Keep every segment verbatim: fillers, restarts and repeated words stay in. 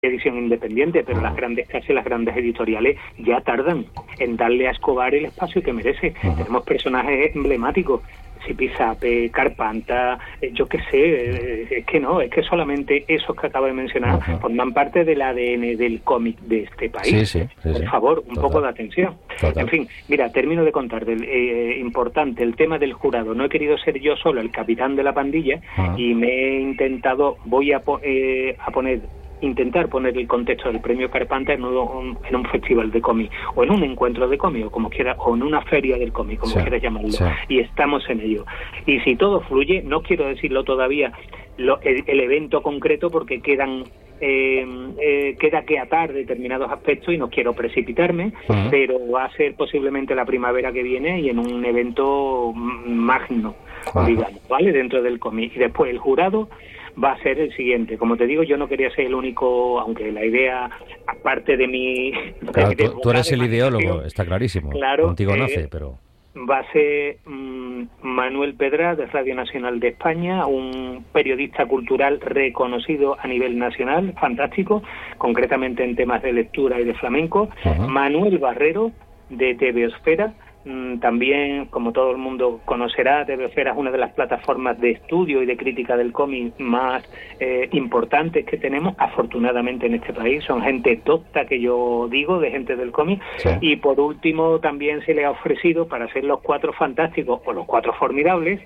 edición independiente, pero las grandes casas y las grandes editoriales ya tardan en darle a Escobar el espacio que merece. Uh-huh. Tenemos personajes emblemáticos, Zipizape, Carpanta, eh, yo qué sé, eh, es que no, es que solamente esos que acabo de mencionar uh-huh. forman parte del A D N del cómic de este país. Sí, sí, sí, Por sí. favor, un Total. poco de atención. Total. En fin, mira, termino de contar, del, eh, importante, el tema del jurado. No he querido ser yo solo el capitán de la pandilla uh-huh. y me he intentado, voy a, po- eh, a poner... intentar poner el contexto del premio Carpanta en un, en un festival de cómic o en un encuentro de cómic o como quiera, o en una feria del cómic, como sí, quieras llamarlo, sí. y estamos en ello. Y si todo fluye, no quiero decirlo todavía lo, el, el evento concreto porque quedan eh, eh, queda que atar determinados aspectos y no quiero precipitarme, uh-huh. pero va a ser posiblemente la primavera que viene y en un evento magno, uh-huh. digamos, ¿vale? Dentro del cómic. Y después el jurado va a ser el siguiente. Como te digo, yo no quería ser el único, aunque la idea, aparte de mi... Claro, de, tú, tú eres el ideólogo, está clarísimo. Claro, contigo eh, nace, pero... Va a ser um, Manuel Pedra, de Radio Nacional de España, un periodista cultural reconocido a nivel nacional, fantástico, concretamente en temas de lectura y de flamenco. Uh-huh. Manuel Barrero, de TVosfera. También, como todo el mundo conocerá, TVosfera es una de las plataformas de estudio y de crítica del cómic más eh, importantes que tenemos, afortunadamente, en este país. Son gente docta, que yo digo, de gente del cómic. Sí. Y por último, también se le ha ofrecido, para ser los cuatro fantásticos o los cuatro formidables,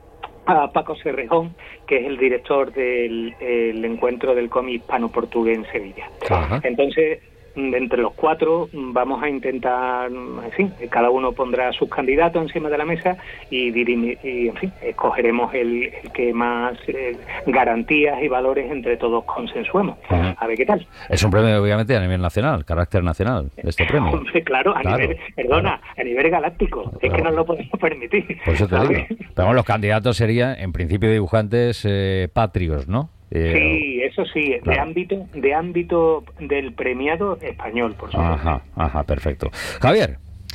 a Paco Cerrejón, que es el director del el encuentro del cómic hispano-portugués en Sevilla. Ajá. Entonces, entre los cuatro vamos a intentar, en fin, cada uno pondrá sus candidatos encima de la mesa y, dirimir, y en fin, escogeremos el, el que más eh, garantías y valores entre todos consensuemos. Uh-huh. A ver qué tal. Es un premio, obviamente, a nivel nacional, carácter nacional, este premio. Hombre, claro, a claro, nivel, perdona, claro. a nivel galáctico, claro. es que no lo podemos permitir. Por eso te ¿sabes? digo. Pero los candidatos serían, en principio, dibujantes eh, patrios, ¿no? Eh, sí, eso sí, claro. de ámbito de ámbito del premiado español, por supuesto. Ajá, ajá, perfecto. Javier.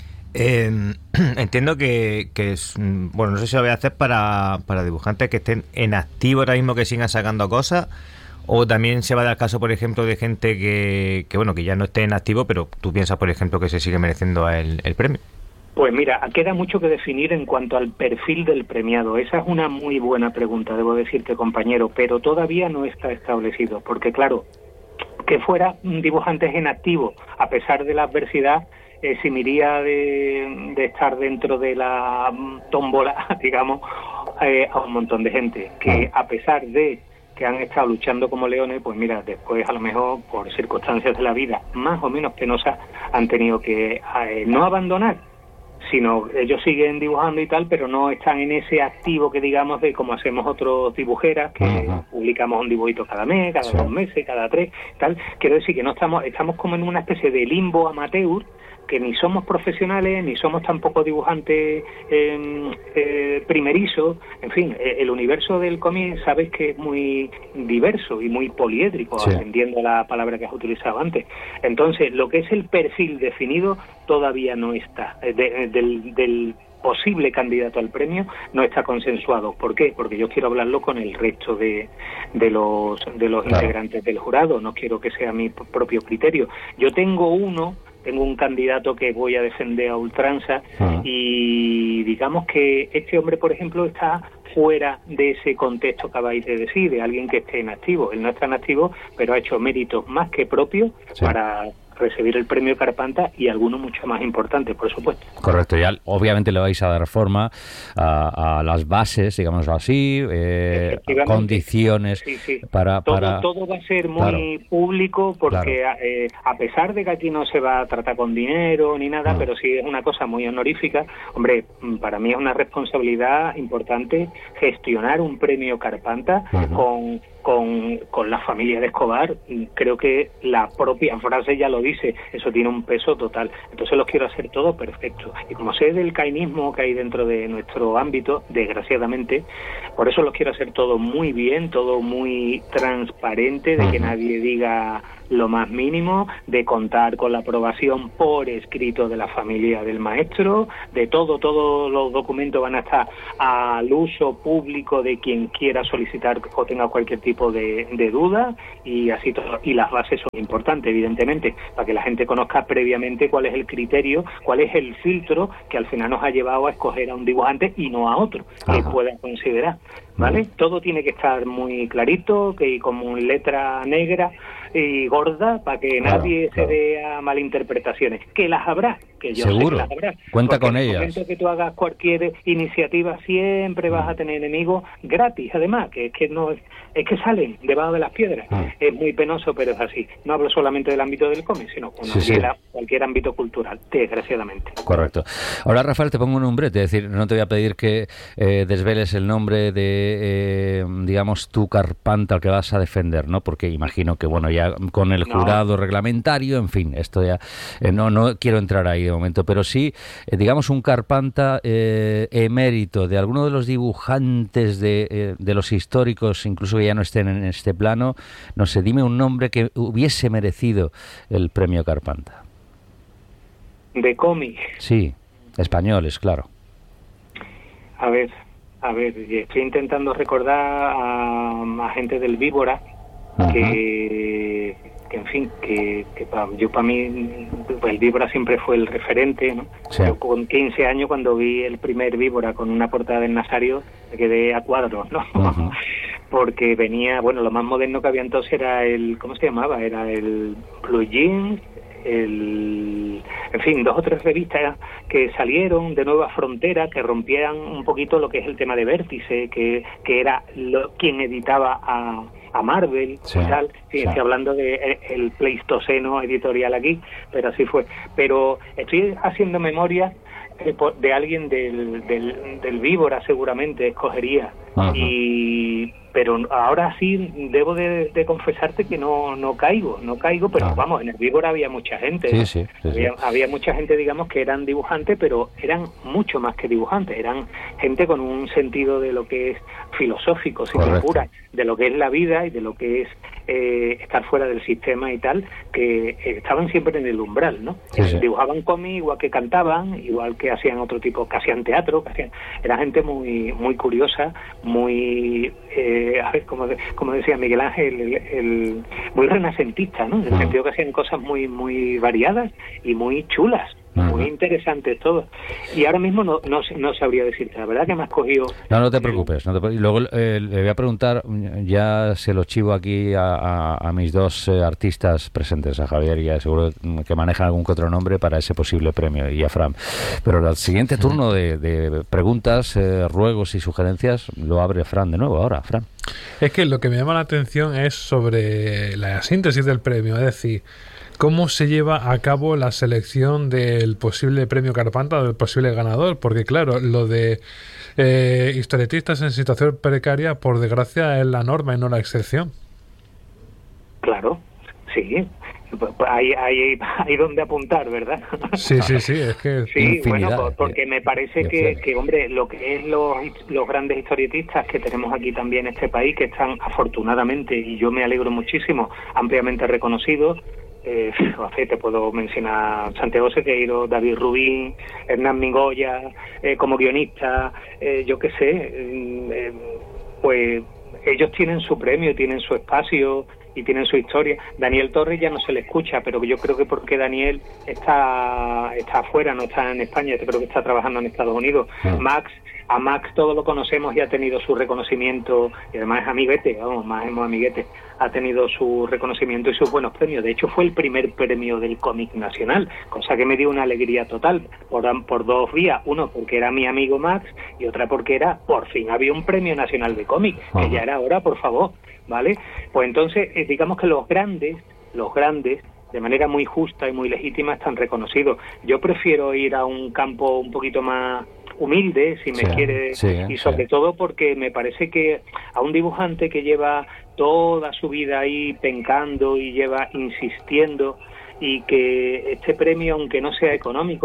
Eh, entiendo que, que es, bueno, no sé si lo voy a hacer para, para dibujantes que estén en activo ahora mismo, que sigan sacando cosas, o también se va a dar caso, por ejemplo, de gente que, que bueno, que ya no esté en activo, pero tú piensas, por ejemplo, que se sigue mereciendo el, el premio. Pues mira, queda mucho que definir en cuanto al perfil del premiado. Esa es una muy buena pregunta, debo decirte, compañero, pero todavía no está establecido, porque claro, que fuera un dibujante en activo, a pesar de la adversidad, eh, se me iría de, de estar dentro de la tómbola, digamos, eh, a un montón de gente, que a pesar de que han estado luchando como leones, pues mira, después a lo mejor por circunstancias de la vida más o menos penosas han tenido que eh, no abandonar, sino ellos siguen dibujando y tal, pero no están en ese activo que digamos de como hacemos otros dibujeras, que uh-huh. publicamos un dibujito cada mes, cada sí. dos meses, cada tres, tal. Quiero decir que no estamos, estamos como en una especie de limbo amateur, que ni somos profesionales, ni somos tampoco dibujantes eh, eh, primerizos. En fin, eh, el universo del cómic sabes que es muy diverso y muy poliédrico, sí. atendiendo a la palabra que has utilizado antes. Entonces, lo que es el perfil definido todavía no está, de, de, del, del posible candidato al premio no está consensuado. ¿Por qué? Porque yo quiero hablarlo con el resto de, de los, de los claro. integrantes del jurado, no quiero que sea mi propio criterio. Yo tengo uno... Tengo un candidato que voy a defender a ultranza uh-huh. y digamos que este hombre, por ejemplo, está fuera de ese contexto que acabáis de decir, de alguien que esté en activo. Él no está en activo, pero ha hecho méritos más que propios sí. para recibir el premio Carpanta y algunos mucho más importantes, por supuesto. Correcto, ya obviamente le vais a dar forma a, a las bases, digamos así, eh, condiciones sí, sí. para... Todo, para... todo va a ser muy claro. público porque claro. eh, a pesar de que aquí no se va a tratar con dinero ni nada, uh-huh. pero sí es una cosa muy honorífica. Hombre, para mí es una responsabilidad importante gestionar un premio Carpanta uh-huh. con... Con, con la familia de Escobar. Creo que la propia frase ya lo dice, eso tiene un peso total. Entonces los quiero hacer todo perfecto. Y como sé del cainismo que hay dentro de nuestro ámbito, desgraciadamente, por eso los quiero hacer todo muy bien, todo muy transparente, de que nadie diga lo más mínimo, de contar con la aprobación por escrito de la familia del maestro, de todo, todos los documentos van a estar al uso público de quien quiera solicitar o tenga cualquier tipo de, de duda, y así todo. Y las bases son importantes, evidentemente, para que la gente conozca previamente cuál es el criterio, cuál es el filtro que al final nos ha llevado a escoger a un dibujante y no a otro, que pueda considerar, ¿vale? Todo tiene que estar muy clarito, que como letra negra y gorda, para que claro, nadie claro. se dé a malinterpretaciones, que las habrá, que yo Seguro. sé que las habrá. Cuenta Porque con en el ellas. momento que tú hagas cualquier iniciativa siempre vas a tener enemigos gratis, además, que es que no es, es que salen debajo de las piedras. Ah. Es muy penoso, pero es así. No hablo solamente del ámbito del cómic, sino bueno, Sí, sí. cualquier, cualquier ámbito cultural, desgraciadamente. Correcto. Ahora, Rafael, te pongo un nombre, es decir, no te voy a pedir que eh, desveles el nombre de, eh, digamos, tu carpanta al que vas a defender, ¿no? Porque imagino que, bueno, ya con el jurado no. reglamentario, en fin, esto ya, eh, no, no quiero entrar ahí de momento, pero sí, eh, digamos, un carpanta eh, emérito de alguno de los dibujantes de, eh, de los históricos, incluso que ya no estén en este plano, no sé, dime un nombre que hubiese merecido el premio Carpanta. ¿De cómic? Sí, españoles, claro. A ver, a ver, estoy intentando recordar a, a gente del Víbora, uh-huh. que, que, en fin, que, que pa, yo para mí, pues el Víbora siempre fue el referente, ¿no? Sí. Yo con quince años, cuando vi el primer Víbora con una portada del Nazario, me quedé a cuadros, ¿no? Uh-huh. Porque venía, bueno, lo más moderno que había entonces era el, ¿cómo se llamaba? Era el Blue Jeans, el, en fin, dos o tres revistas que salieron de Nueva Frontera, que rompían un poquito lo que es el tema de Vértice, que, que era lo, quien editaba a, a Marvel, sí, y tal. Sí, sí. Estoy hablando de el, el Pleistoceno editorial aquí, pero así fue. Pero estoy haciendo memoria eh, de alguien del, del, del Víbora, seguramente escogería. Ajá. Y pero ahora sí debo de, de confesarte que no no caigo, no caigo, pero ah. vamos, en el Víbora había mucha gente, sí, ¿no? sí, sí, había, sí. había mucha gente, digamos, que eran dibujantes, pero eran mucho más que dibujantes, eran gente con un sentido de lo que es filosófico, si me apura, de lo que es la vida y de lo que es eh, estar fuera del sistema y tal, que eh, estaban siempre en el umbral, ¿no? Sí, sí. Dibujaban cómic igual que cantaban, igual que hacían otro tipo, que hacían teatro, que hacían, era gente muy muy curiosa, muy eh, a ver, como, de, como decía Miguel Ángel, el, el, muy renacentista, ¿no? En el uh-huh. sentido que hacían cosas muy muy variadas y muy chulas, uh-huh. muy interesantes todo. Y ahora mismo no, no no sabría decirte, la verdad que me has cogido. No, no te preocupes. No te, y luego eh, le voy a preguntar, ya se lo chivo aquí a, a, a mis dos eh, artistas presentes, a Javier y a seguro que manejan algún que otro nombre para ese posible premio, y a Fran. Pero el siguiente turno de, de preguntas, eh, ruegos y sugerencias lo abre Fran de nuevo ahora, Fran. Es que lo que me llama la atención es sobre la síntesis del premio, es decir, ¿cómo se lleva a cabo la selección del posible premio Carpanta o del posible ganador? Porque claro, lo de eh, historietistas en situación precaria, por desgracia, es la norma y no la excepción. Claro, sí. Hay, hay, hay donde apuntar, ¿verdad? Sí, sí, sí, es que... Sí, bueno, porque me parece que, que, hombre, lo que es los, los grandes historietistas que tenemos aquí también en este país, que están afortunadamente, y yo me alegro muchísimo, ampliamente reconocidos. Eh, te puedo mencionar Santiago Sequeiro, David Rubín, Hernán Migoya, eh, como guionista, eh, yo qué sé, eh, pues ellos tienen su premio, tienen su espacio y tienen su historia. Daniel Torres ya no se le escucha, pero yo creo que porque Daniel está está afuera, no está en España, yo creo que está trabajando en Estados Unidos. Uh-huh. Max, a Max todos lo conocemos y ha tenido su reconocimiento, y además es amiguete, vamos, más hemos amiguete, ha tenido su reconocimiento y sus buenos premios. De hecho, fue el primer premio del cómic nacional, cosa que me dio una alegría total, por, por dos vías. Uno, porque era mi amigo Max, y otra porque era, por fin, había un premio nacional de cómic, uh-huh. que ya era hora, por favor, ¿vale? Pues entonces, eh, digamos que los grandes, los grandes, de manera muy justa y muy legítima, están reconocidos. Yo prefiero ir a un campo un poquito más humilde, si me sí, quiere, sí, y sobre sí. todo porque me parece que a un dibujante que lleva toda su vida ahí pencando y lleva insistiendo, y que este premio, aunque no sea económico,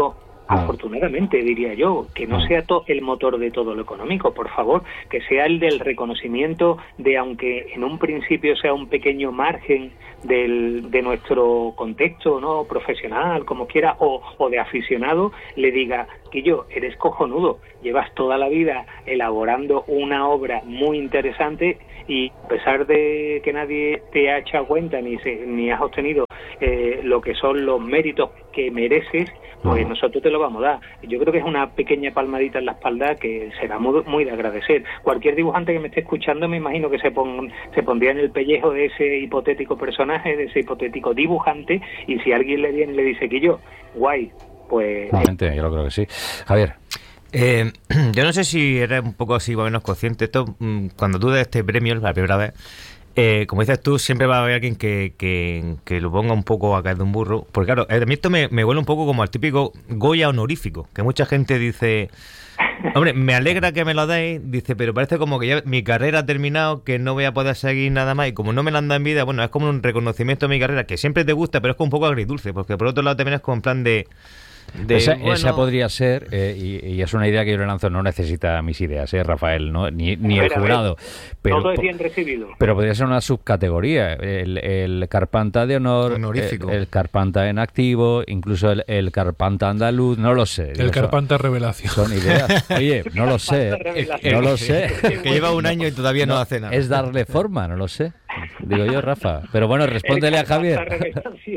Afortunadamente, diría yo, que no sea to- el motor de todo lo económico, por favor, que sea el del reconocimiento de, aunque en un principio sea un pequeño margen del, de nuestro contexto, ¿no?, profesional, como quiera, o, o de aficionado, le diga que yo, eres cojonudo, llevas toda la vida elaborando una obra muy interesante y a pesar de que nadie te ha echado cuenta ni, se, ni has obtenido eh, lo que son los méritos que mereces, pues uh-huh. nosotros te lo vamos a dar. Yo creo que es una pequeña palmadita en la espalda que será muy, muy de agradecer. Cualquier dibujante que me esté escuchando, me imagino que se, pon, se pondría en el pellejo de ese hipotético personaje, de ese hipotético dibujante, y si alguien le viene y le dice que yo, guay, pues... Realmente, yo lo creo que sí. Javier. Eh, yo no sé si eres un poco así o menos consciente. Esto, cuando tú des este premio la primera vez, eh, como dices tú, siempre va a haber alguien que, que, que lo ponga un poco a caer de un burro. Porque claro, a mí esto me, me huele un poco como al típico Goya honorífico, que mucha gente dice, hombre, me alegra que me lo deis, dice, pero parece como que ya mi carrera ha terminado, que no voy a poder seguir nada más, y como no me la han dado en vida, bueno, es como un reconocimiento de mi carrera, que siempre te gusta, pero es como un poco agridulce, porque por otro lado también es como en plan de... De, esa, bueno, esa podría ser, eh, y, y es una idea que yo le lanzo, no necesita mis ideas, ¿eh, Rafael? No, ni ni el jurado. Pero, todo es bien recibido. Pero podría ser una subcategoría, el, el Carpanta de honor, honorífico, el, el Carpanta en activo, incluso el, el Carpanta andaluz, no lo sé. El Carpanta son, revelación. Son ideas. Oye, no lo sé, no lo sé. Que lleva un año y todavía no, no hace nada. Es darle forma, no lo sé. Digo yo, Rafa. Pero bueno, respóndele a Javier.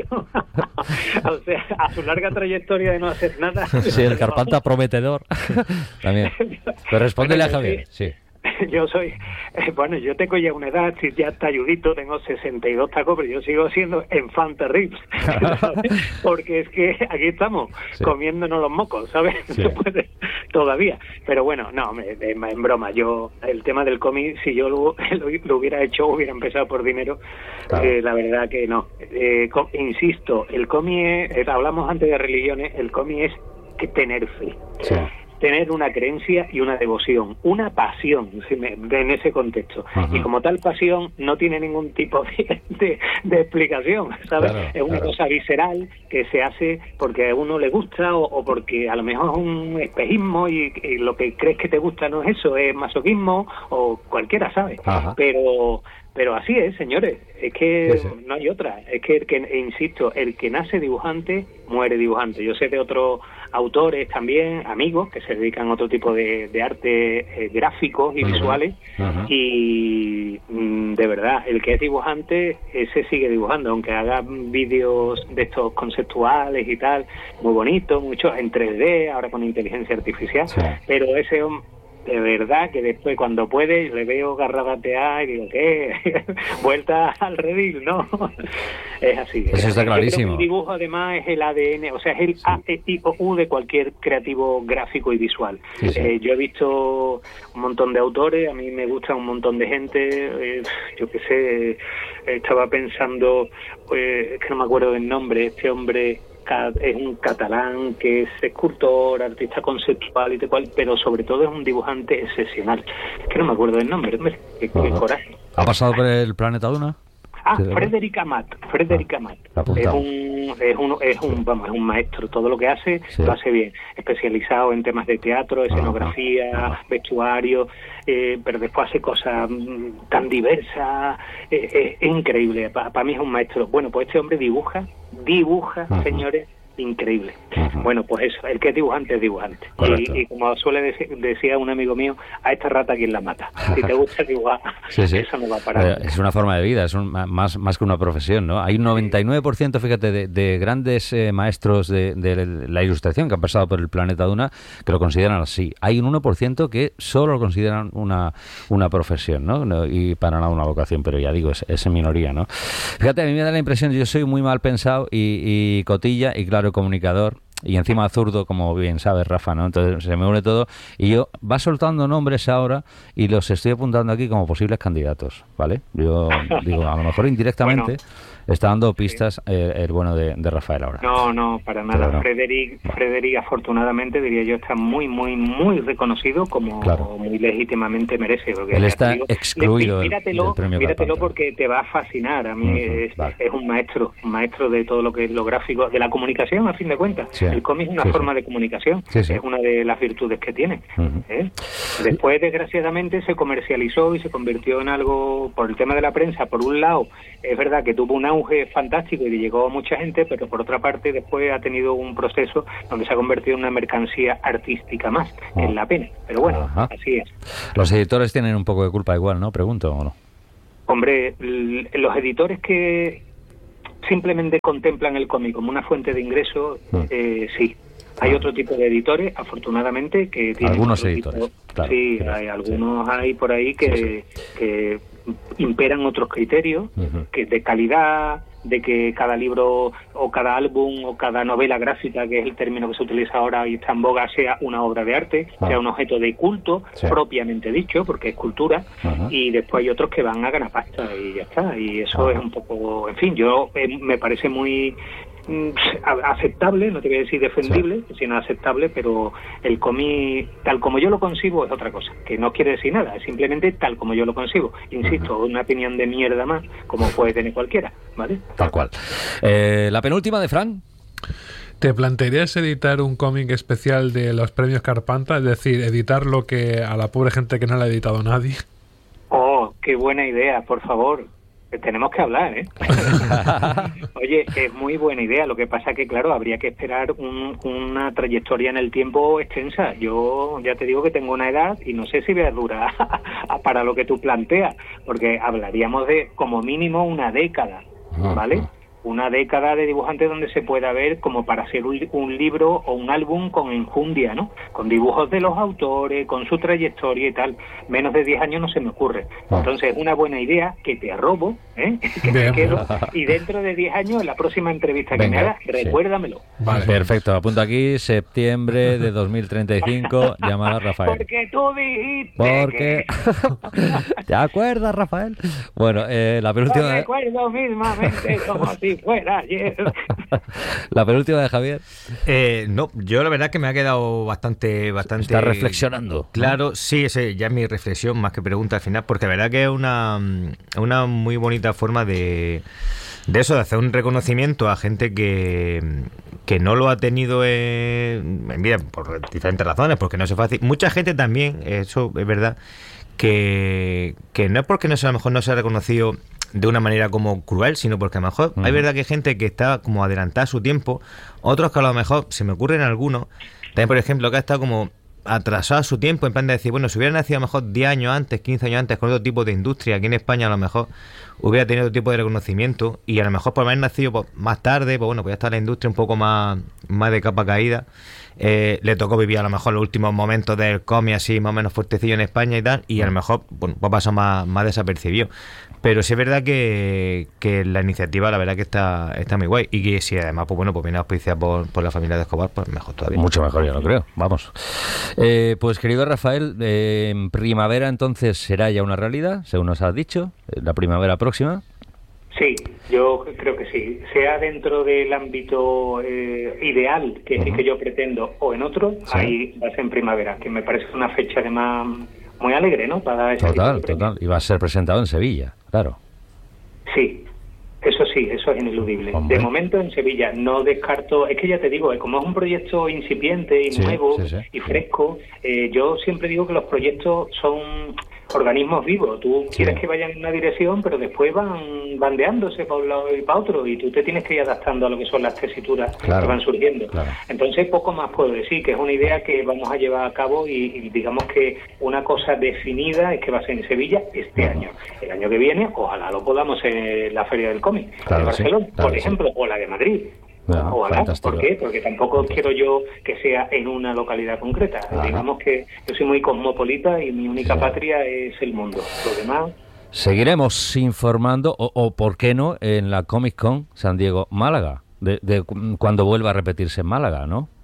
O sea, a su larga trayectoria de no hacer nada. Sí, el Carpanta prometedor. También. Pero respóndele bueno, a Javier, sí. sí. Yo soy, eh, bueno, yo tengo ya una edad, si ya está ayudito, tengo sesenta y dos tacos, pero yo sigo siendo enfant terrible, porque es que aquí estamos, sí. comiéndonos los mocos, ¿sabes? Sí. No se puede todavía, pero bueno, no, me, me, en broma, yo, el tema del cómic, si yo lo, lo, lo hubiera hecho, hubiera empezado por dinero, claro. eh, la verdad que no, eh, com, insisto, el cómic, es, hablamos antes de religiones, el cómic es que tener fe. Sí. Tener una creencia y una devoción, una pasión si me, en ese contexto. Uh-huh. Y como tal pasión no tiene ningún tipo de, de, de explicación, ¿sabes? Claro, es una claro. cosa visceral que se hace porque a uno le gusta o, o porque a lo mejor es un espejismo y, y lo que crees que te gusta no es eso, es masoquismo o cualquiera, ¿sabes? Uh-huh. Pero... Pero así es, señores, es que sí, sí. no hay otra, es que, el que, insisto, el que nace dibujante, muere dibujante. Yo sé de otros autores también, amigos, que se dedican a otro tipo de, de arte eh, gráficos y uh-huh. visuales, uh-huh. y mm, de verdad, el que es dibujante, ese sigue dibujando, aunque haga vídeos de estos conceptuales y tal, muy bonitos, muchos en tres D, ahora con inteligencia artificial, sí. pero ese hombre... De verdad que después cuando puede le veo garrabatear y digo, ¿qué? Vuelta al redil, ¿no? Es así. Eso está clarísimo. El dibujo además es el A D N, o sea, es el sí. A, E, I, O, U de cualquier creativo gráfico y visual. Sí, sí. Eh, yo he visto un montón de autores, a mí me gusta un montón de gente, eh, yo qué sé, eh, estaba pensando, eh, es que no me acuerdo del nombre, este hombre... es un catalán que es escultor, artista conceptual y tal cual, pero sobre todo es un dibujante excepcional. Es que no me acuerdo del nombre, qué, qué coraje. ¿Ha pasado por el Planeta Duna? Ah, Frederick Amat. Frederick Amat. Ah, es un, es un, es un, vamos, es un maestro. Todo lo que hace sí. lo hace bien. Especializado en temas de teatro, escenografía, ah, vestuario, eh, pero después hace cosas tan diversas. Eh, eh, es increíble. Para pa mí es un maestro. Bueno, pues este hombre dibuja, dibuja, uh-huh. señores. Increíble. Uh-huh. Bueno, pues eso, el que es dibujante es dibujante. Y, y como suele decir, decía un amigo mío, a esta rata quien la mata. Si te gusta dibujar, sí, sí. eso no va a parar. Es una forma de vida, es un, más, más que una profesión, ¿no? Hay un noventa y nueve por ciento, fíjate, de, de grandes eh, maestros de, de la ilustración que han pasado por el Planeta Duna que lo consideran así. Hay un uno por ciento que solo lo consideran una, una profesión, ¿no? no y para nada una vocación, pero ya digo, es, es en minoría, ¿no? Fíjate, a mí me da la impresión, yo soy muy mal pensado y, y cotilla, y claro, comunicador y encima zurdo, como bien sabes, Rafa, ¿no? Entonces se me une todo y yo va soltando nombres ahora y los estoy apuntando aquí como posibles candidatos, ¿vale? Yo digo, a lo mejor indirectamente, bueno. Está dando pistas eh, el bueno de, de Rafael ahora. No, no, para nada. No. Frederic, Frederic, afortunadamente, diría yo, está muy, muy, muy reconocido como claro. muy legítimamente merece. Porque él está digo, excluido le, míratelo, del premio míratelo Carpanta. Porque te va a fascinar. A mí uh-huh, es, vale. es un maestro, un maestro de todo lo que es lo gráfico, de la comunicación, a fin de cuentas. Sí. El cómic es una sí, forma sí. de comunicación, sí, sí. es una de las virtudes que tiene. Uh-huh. ¿eh? Después, desgraciadamente, se comercializó y se convirtió en algo, por el tema de la prensa, por un lado, es verdad que tuvo un auge fantástico y le llegó a mucha gente, pero por otra parte después ha tenido un proceso donde se ha convertido en una mercancía artística más, oh. en la pena. Pero bueno, Ajá. así es. Los editores tienen un poco de culpa igual, ¿no? Pregunto, ¿o no? Hombre, l- los editores que simplemente contemplan el cómic como una fuente de ingreso, mm. eh, sí. Hay ah. otro tipo de editores, afortunadamente, que tienen... Algunos editores, tipo, claro. Sí, claro, hay algunos sí. hay por ahí que, sí, sí. que imperan otros criterios, uh-huh. que de calidad, de que cada libro o cada álbum o cada novela gráfica, que es el término que se utiliza ahora y está en boga, sea una obra de arte, ah. sea un objeto de culto, sí. propiamente dicho, porque es cultura, uh-huh. y después hay otros que van a ganar pasta y ya está, y eso uh-huh. es un poco, en fin, yo eh, me parece muy aceptable, no te voy a decir defendible, sí. sino aceptable, pero el cómic, tal como yo lo concibo, es otra cosa, que no quiere decir nada, es simplemente tal como yo lo concibo. Insisto, uh-huh. una opinión de mierda más, como puede tener cualquiera, ¿vale? Tal cual. Eh, la penúltima de Fran. ¿Te plantearías editar un cómic especial de los premios Carpanta? Es decir, editar lo que a la pobre gente que no le ha editado nadie. Oh, qué buena idea, por favor. Tenemos que hablar, ¿eh? Oye, es muy buena idea. Lo que pasa que, claro, habría que esperar un, una trayectoria en el tiempo extensa. Yo ya te digo que tengo una edad y no sé si voy a durar para lo que tú planteas, porque hablaríamos de, como mínimo, una década, ¿vale? Una década de dibujante donde se pueda ver como para hacer un, un libro o un álbum con enjundia, ¿no? Con dibujos de los autores, con su trayectoria y tal. Menos de diez años no se me ocurre. Entonces, una buena idea que te robo, ¿eh? Que me quedo, y dentro de diez años, en la próxima entrevista que Venga, me hagas, recuérdamelo. Sí. Vale. Perfecto, apunto aquí, septiembre de dos mil treinta y cinco, llamada Rafael. Porque tú dijiste Porque... que... ¿Te acuerdas, Rafael? Bueno, eh, la penúltima... Lo recuerdo mismamente como si fuera ayer. La penúltima de Javier. Eh, no, yo la verdad que me ha quedado bastante... bastante Está reflexionando. Claro, ¿no? Sí, ese ya es mi reflexión más que pregunta al final, porque la verdad que es una, una muy bonita forma de... de eso, de hacer un reconocimiento a gente que, que no lo ha tenido en, en vida por diferentes razones, porque no es fácil. Mucha gente también, eso es verdad, que, que no es porque no sea, a lo mejor no se ha reconocido de una manera como cruel, sino porque a lo mejor uh-huh. hay verdad que hay gente que está como adelantada a su tiempo, otros que a lo mejor, se me ocurren algunos, también por ejemplo que ha estado como atrasado a su tiempo, en plan de decir, bueno, si hubiera nacido a lo mejor diez años antes, quince años antes, con otro tipo de industria, aquí en España a lo mejor hubiera tenido otro tipo de reconocimiento, y a lo mejor por haber nacido pues, más tarde, pues bueno, pues ya está la industria un poco más, más de capa caída, eh, le tocó vivir a lo mejor los últimos momentos del cómic así más o menos fuertecillo en España y tal, y a lo mejor bueno, pues pasó más, más desapercibido. Pero sí es verdad que, que la iniciativa, la verdad que está está muy guay. Y que si además, pues bueno, pues viene auspiciada por, por la familia de Escobar, pues mejor todavía. Mucho mejor, yo lo creo. Vamos. Eh, pues querido Rafael, eh, en primavera entonces será ya una realidad, según nos has dicho, la primavera próxima. Sí, yo creo que sí. Sea dentro del ámbito eh, ideal que, uh-huh. que yo pretendo o en otro, sí. ahí va a ser en primavera, que me parece una fecha además muy alegre, ¿no? Para ese total, total. Y va a ser presentado en Sevilla, claro. Sí, eso sí, eso es ineludible. Hombre. De momento en Sevilla no descarto, es que ya te digo, como es un proyecto incipiente y sí, nuevo sí, sí. y fresco, eh, yo siempre digo que los proyectos son organismos vivos. Tú sí. quieres que vayan en una dirección, pero después van bandeándose para un lado y para otro, y tú te tienes que ir adaptando a lo que son las tesituras claro, que van surgiendo. Claro. Entonces, poco más puedo decir, que es una idea que vamos a llevar a cabo y, y digamos que una cosa definida es que va a ser en Sevilla este uh-huh. año. El año que viene, ojalá lo podamos en la Feria del Cómic claro, de Barcelona, sí, claro, por ejemplo, sí. o la de Madrid. No, ojalá, ¿por qué? Porque tampoco fantástico. Quiero yo que sea en una localidad concreta. Ajá. Digamos que yo soy muy cosmopolita y mi única sí. patria es el mundo. Lo demás... Seguiremos informando, o, o por qué no, en la Comic Con San Diego Málaga, de, de cuando vuelva a repetirse en Málaga, ¿no?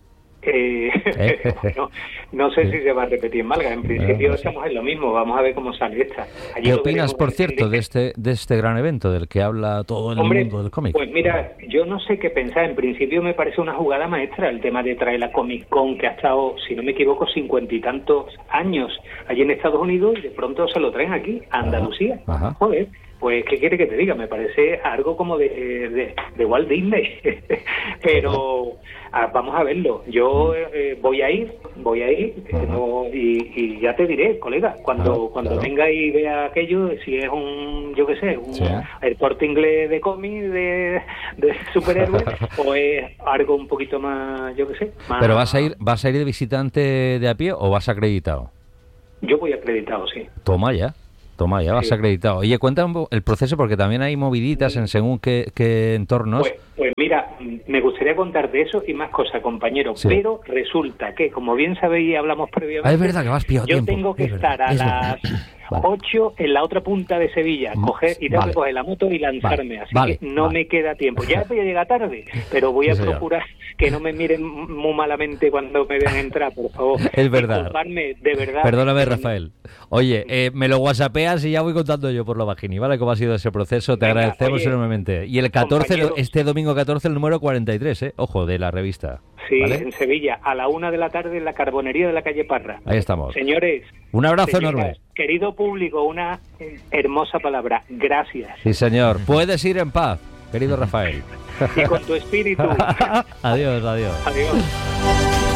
Eh, ¿Eh? bueno, no sé si se va a repetir en Málaga. En principio no sé. estamos en lo mismo. Vamos a ver cómo sale esta. Allí ¿Qué lo opinas, veremos por en- cierto, en- de este de este gran evento del que habla todo el Hombre, mundo del cómic? pues mira, yo no sé qué pensar. En principio me parece una jugada maestra el tema de traer la Comic Con, que ha estado, si no me equivoco, cincuenta y tantos años allí en Estados Unidos, y de pronto se lo traen aquí, a Andalucía. Ajá. Joder, pues ¿qué quiere que te diga? Me parece algo como de, de, de Walt Disney. Pero ah, vamos a verlo. Yo eh, voy a ir, voy a ir, eh, no, y, y ya te diré, colega, cuando Claro, cuando claro. venga y vea aquello, si es un, yo qué sé, un, Sí. el Corte Inglés de cómic de, de superhéroes, o es algo un poquito más, yo qué sé, más... ¿Pero vas a ir vas a ir de visitante de a pie o vas acreditado? Yo voy acreditado, sí. Toma ya. Toma, ya vas Sí. acreditado. Oye, cuenta un po- el proceso, porque también hay moviditas en según qué, qué entornos. Pues, pues mira, me gustaría contar de eso y más cosas, compañero, Sí. pero resulta que, como bien sabéis y hablamos previamente, Ah, es verdad que vas pillado yo tiempo. tengo que Es verdad, estar a es las verdad. Vale. ocho en la otra punta de Sevilla, Mm, coger y tengo vale. que coger la moto y lanzarme, Vale, así vale, que no vale. me queda tiempo. Ya voy a llegar tarde, pero voy Sí, a señor. procurar que no me miren muy malamente cuando me vean entrar, por favor. Es verdad. Disculpadme, de verdad. Perdóname, Rafael. Oye, eh, me lo whatsappeas y ya voy contando yo por lo bajini, ¿vale? Cómo ha sido ese proceso. Te Venga, agradecemos oye, enormemente. Y el catorce, compañeros. este domingo catorce, el número cuarenta y tres, ¿eh? Ojo, de la revista. Sí, ¿vale? en Sevilla, a la una de la tarde en la carbonería de la calle Parra. Ahí estamos. Señores, Un abrazo señoras, enorme. querido público, una hermosa palabra. Gracias. Sí, señor. Puedes ir en paz, querido Rafael. Y con tu espíritu. Adiós, adiós. Adiós.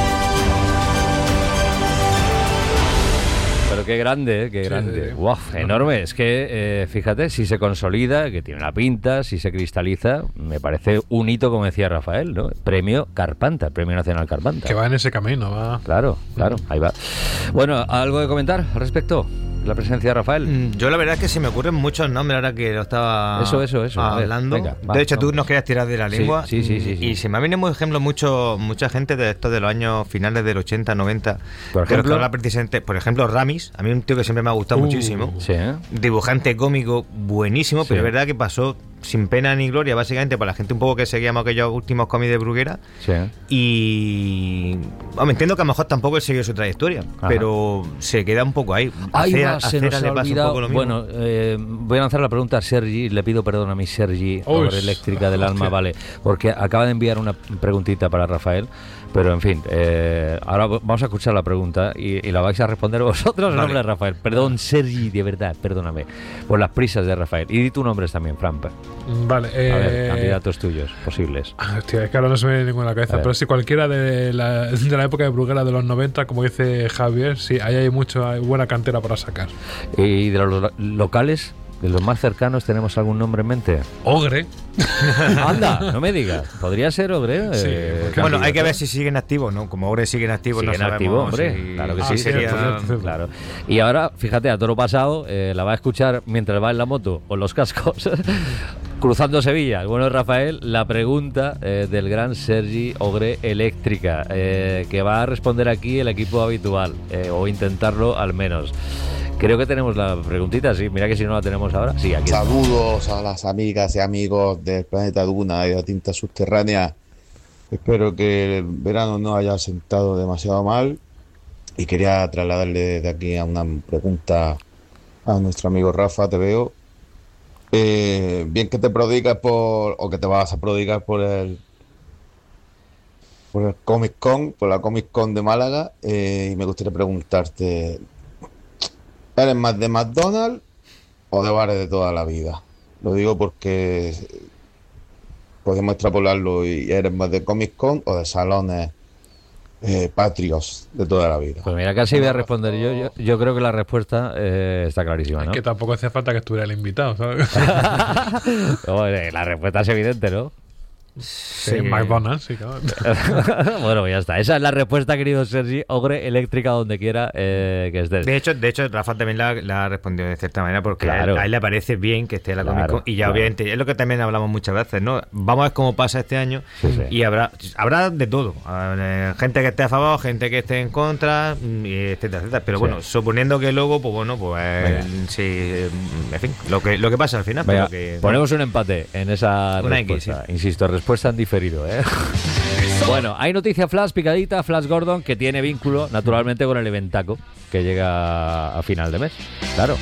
Pero qué grande, ¿eh? Qué Sí, grande. sí, sí. Guau, enorme. Es que, eh, fíjate, si se consolida, que tiene la pinta, si se cristaliza, me parece un hito, como decía Rafael, ¿no? Premio Carpanta, Premio Nacional Carpanta. Que va en ese camino, va. Claro, claro, ahí va. Bueno, ¿algo de comentar al respecto? La presencia de Rafael. Mm, Yo la verdad es que se me ocurren muchos nombres ahora que lo estaba Eso, eso, eso. A ver, hablando. venga, va, de hecho, tú vamos. nos querías tirar de la Sí, lengua. sí, sí, sí, sí. Y se me ha venido, por ejemplo, mucho, mucha gente de estos de los años finales del ochenta, noventa. Por de los que ejemplo. habla precisamente, por ejemplo, Ramis. A mí un tío que siempre me ha gustado Uh. muchísimo. Sí, ¿eh? Dibujante cómico buenísimo, Sí. pero es verdad que pasó sin pena ni gloria, básicamente, para la gente un poco que seguíamos aquellos últimos cómics de Bruguera. Sí. Y. Bueno, entiendo que a lo mejor tampoco él siguió su trayectoria, Ajá. pero se queda un poco ahí. Ay, Acera- va, se Acera nos le ha pasa un olvidado. poco lo mismo. Bueno, eh, voy a lanzar la pregunta a Sergi. Le pido perdón a mi Sergi, Uy, obra eléctrica del alma, hostia. vale, porque acaba de enviar una preguntita para Rafael. Pero en fin, eh, ahora vamos a escuchar la pregunta y, y la vais a responder vosotros en Vale. nombre de Rafael. Perdón, Sergi, de verdad, perdóname por las prisas de Rafael. Y di tu nombres también, Fran. A Vale, eh, ver, candidatos tuyos posibles. ah, hostia, es que ahora no se me viene ninguno a la A cabeza, ver. pero si cualquiera de la, de la época de Bruguera de los noventa, como dice Javier, sí, ahí hay mucho, hay buena cantera para sacar. ¿Y de los lo- locales, de los más cercanos, tenemos algún nombre en mente? Ogre, Anda, no me digas. ¿Podría ser Ogre? Sí, Eh, porque- Bueno, hay que candidato. ver si siguen activos, ¿no? Como ahora siguen activos, Siguen no sabemos activo, hombre. si- Claro que Ah, sí. si sería... cierto, cierto. Claro. Y ahora, fíjate, a toro pasado, eh, la va a escuchar mientras va en la moto o en los cascos, cruzando Sevilla. El bueno de Rafael, la pregunta eh, del gran Sergi Ogre Eléctrica, eh, que va a responder aquí el equipo habitual, eh, o intentarlo al menos. Creo que tenemos la preguntita, sí. Mira que si no la tenemos ahora. Sí, aquí está. Saludos a las amigas y amigos del planeta Duna y de la tinta subterránea. Espero que el verano no haya sentado demasiado mal y quería trasladarle desde aquí a una pregunta a nuestro amigo Rafa, te veo. Eh, bien que te prodigas por, o que te vas a prodigar por el por el Comic Con, por la Comic Con de Málaga, eh, y me gustaría preguntarte, ¿eres más de McDonald's o de bares de toda la vida? Lo digo porque podemos extrapolarlo y eres más de Comic Con o de salones eh, patrios de toda la vida. Pues mira, casi voy a responder yo. Yo, yo creo que la respuesta eh, está clarísima, es ¿no? que tampoco hace falta que estuviera el invitado, ¿sabes? Hombre, la respuesta es evidente, ¿no? Sí, McDonald's, sí, claro. Bueno, ya está. Esa es la respuesta, querido Sergi. Ogre Eléctrica, donde quiera eh, que estés. De hecho, de hecho, Rafa también la, la ha respondido de cierta manera porque Claro. a, él, a él le parece bien que esté en la Claro, Comic Con y ya claro. obviamente es lo que también hablamos muchas veces, ¿no? Vamos a ver cómo pasa este año Sí, sí. y habrá habrá de todo, eh, gente que esté a favor, gente que esté en contra, mm, y etcétera, etcétera. Pero Sí. bueno, suponiendo que luego, pues bueno, pues Venga. sí, en fin, lo que lo que pasa al final, Venga, pero que ponemos un empate en esa Una X, respuesta. Insisto, respuesta respuesta en diferido, ¿eh? Bueno, hay noticia flash picadita, Flash Gordon, que tiene vínculo naturalmente con el Eventaco, que llega a final de mes. Claro.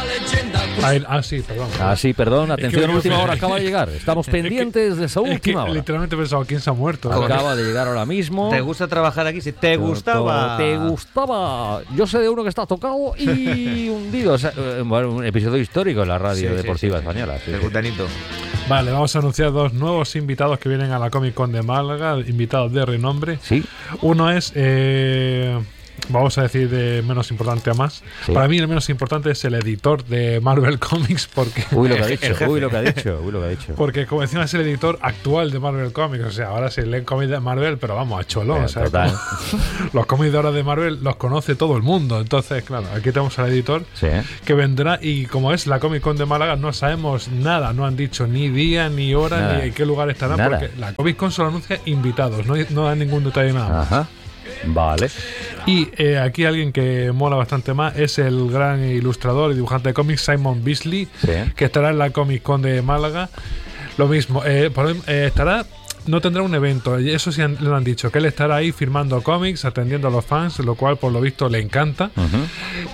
Ah, el- ah, sí, perdón. Ah, sí, perdón, atención, que- última hora acaba de llegar. Estamos pendientes de esa Es que última hora. literalmente he pensado, ¿quién se ha muerto? Acaba de llegar ahora mismo. ¿Te gusta trabajar aquí? Si te gustaba. Te gustaba. Yo sé de uno que está tocado y hundido. O sea, eh, bueno, un episodio histórico en la radio Sí, sí, deportiva sí, sí. española. Sí, El sí. gutanito. Vale, vamos a anunciar dos nuevos invitados que vienen a la Comic Con de Málaga, invitados de renombre. Sí. Uno es, eh, vamos a decir, de menos importante a más. Sí. Para mí el menos importante es el editor de Marvel Comics, porque, Uy, lo que ha El- dicho. el jefe. Uy, lo que ha dicho. Uy, lo que ha dicho. porque como encima es el editor actual de Marvel Comics. O sea, ahora se leen cómics de Marvel, pero vamos, a cholón. Eh, o sea, total. como- los cómics de ahora de Marvel los conoce todo el mundo. Entonces, claro, aquí tenemos al editor Sí, ¿eh? que vendrá, y como es la Comic Con de Málaga, no sabemos nada, no han dicho ni día, ni hora, Nada. ni en qué lugar estarán, Nada. porque la Comic Con solo anuncia invitados, no, no da ningún detalle nada más. Ajá. Vale. Y eh, aquí alguien que mola bastante más es el gran ilustrador y dibujante de cómics Simon Beasley, Sí. que estará en la Comic Con de Málaga. Lo mismo, eh, por- eh, estará... No tendrá un evento, y eso sí han- le han dicho, que él estará ahí firmando cómics, atendiendo a los fans, lo cual por lo visto le encanta. Ujú.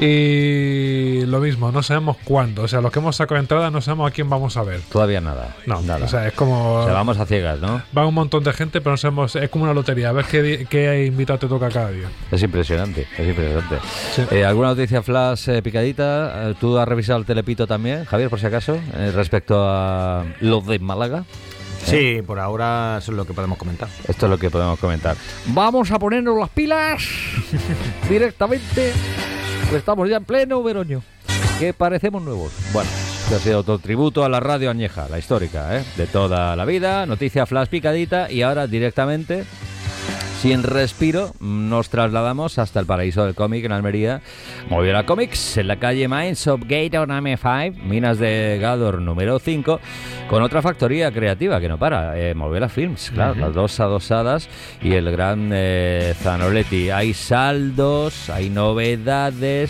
Y lo mismo, no sabemos cuándo. O sea, los que hemos sacado entrada no sabemos a quién vamos a ver. Todavía nada. No, nada. o sea, es como... O sea, vamos a ciegas, ¿no? Va un montón de gente, pero no sabemos... Es como una lotería, a ver qué, di- qué invitado te toca cada día. Es impresionante, es impresionante. Sí. Eh, ¿Alguna noticia flash eh, picadita? Eh, ¿Tú has revisado el Telepito también, Javier, por si acaso, eh, respecto a lo de Málaga? Sí, por ahora eso es lo que podemos comentar. Esto es lo que podemos comentar. Vamos a ponernos las pilas directamente. Pues estamos ya en pleno veroño. Que parecemos nuevos. Bueno, este ha sido otro tributo a la radio añeja, la histórica, ¿eh? De toda la vida. Noticia flash picadita. Y ahora directamente, sin respiro, nos trasladamos hasta el paraíso del cómic en Almería. Moviola Comics, en la calle Mines of Gator M cinco, Minas de Gador número cinco, con otra factoría creativa que no para, eh, Moviola Films, claro, Ujú. las dos adosadas y el gran eh, Zanoletti. Hay saldos, hay novedades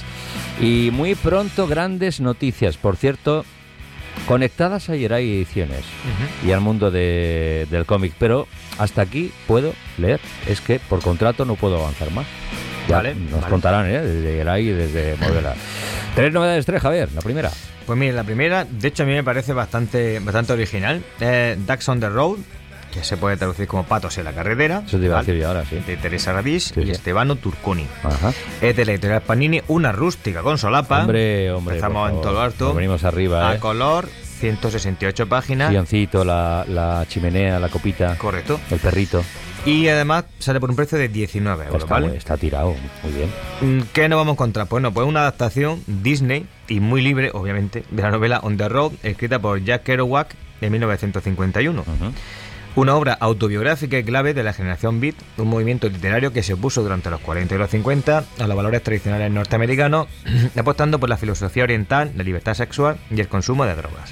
y muy pronto grandes noticias. Por cierto, conectadas a Yeray Ediciones y al mundo de- del cómic, pero hasta aquí puedo leer, es que por contrato no puedo avanzar más. Ya Vale, nos vale. contarán, ¿eh? Desde Yeray y desde Moviola. Tres novedades, tres, Javier, la primera. Pues mire, la primera, de hecho a mí me parece bastante, bastante original. Eh, Ducks on the Road, que se puede traducir como Patos en la carretera. Eso te iba a ¿vale? decir yo ahora, sí. De Teresa Radís Sí, y sí. Estebano Turconi. Ajá. Es de la editorial Panini, una rústica con solapa. Hombre, hombre. Empezamos por en favor. todo lo alto. Nos venimos arriba, A ¿eh? color, ciento sesenta y ocho páginas. Silloncito, la, la chimenea, la copita, Correcto. el perrito. Y además sale por un precio de diecinueve euros, Está, ¿vale? muy- está tirado, muy bien. Mm, ¿Qué nos vamos a encontrar? Pues no, pues una adaptación Disney y muy libre, obviamente, de la novela On the Road, escrita por Jack Kerouac en mil novecientos cincuenta y uno. Ujú. Una obra autobiográfica y clave de la generación Beat, un movimiento literario que se opuso durante los cuarenta y los cincuenta a los valores tradicionales norteamericanos, apostando por la filosofía oriental, la libertad sexual y el consumo de drogas.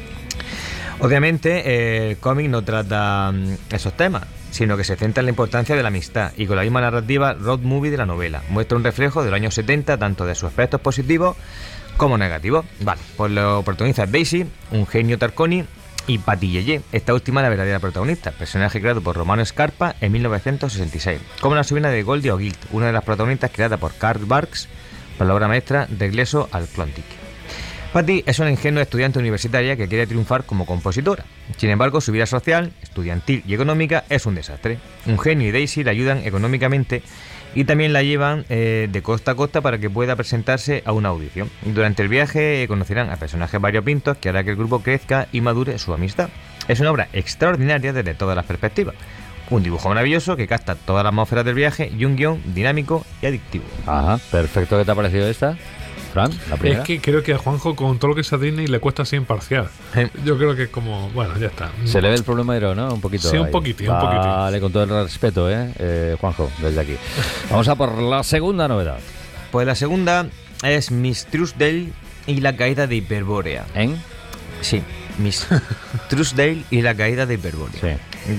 Obviamente, eh, el cómic no trata mm, esos temas, sino que se centra en la importancia de la amistad y con la misma narrativa road movie de la novela. Muestra un reflejo de los años setenta, tanto de sus aspectos positivos como negativos. Vale, pues lo protagoniza Daisy, un genio Tarconi, y Patty Yeye, esta última la verdadera protagonista, personaje creado por Romano Scarpa en mil novecientos sesenta y seis, como la sobrina de Goldie O'Gilt, una de las protagonistas creada por Karl Barks para la obra maestra Regreso al Clontic. Patty es una ingenua estudiante universitaria que quiere triunfar como compositora. Sin embargo, su vida social, estudiantil y económica es un desastre. Un genio y Daisy la ayudan económicamente y también la llevan eh, de costa a costa para que pueda presentarse a una audición. Durante el viaje eh, conocerán a personajes variopintos que hará que el grupo crezca y madure su amistad. Es una obra extraordinaria desde todas las perspectivas. Un dibujo maravilloso que capta todas las atmósferas del viaje y un guión dinámico y adictivo. Ajá, perfecto. ¿Qué te ha parecido esta, Fran? La primera. Es que creo que a Juanjo, con todo lo que es a Disney, le cuesta ser imparcial. Eh. Yo creo que es como, bueno, ya está. Se le ve el plumero, ¿no? Un poquito. Sí, un ahí. poquitín, un poquitín. Vale, con todo el respeto, ¿eh? eh Juanjo, desde aquí. Vamos a por la segunda novedad. Pues la segunda es Miss Truesdale y la caída de Hiperbórea. ¿En? Sí, Miss Truesdale y la caída de Hiperbórea. Sí.